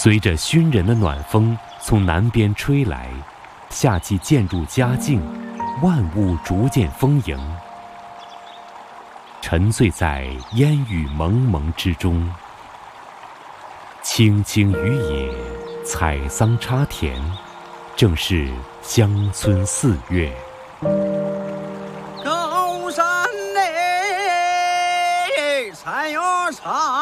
随着熏人的暖风从南边吹来，夏季渐入佳境，万物逐渐丰盈。沉醉在烟雨蒙蒙之中，青青于野，采桑插田，正是乡村4月。 高山内山哟山。